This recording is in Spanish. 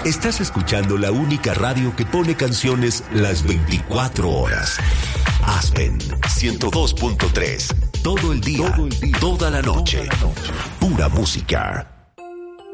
Estás escuchando la única radio que pone canciones las 24 horas. Aspen 102.3. Todo el día, toda la noche. Pura música.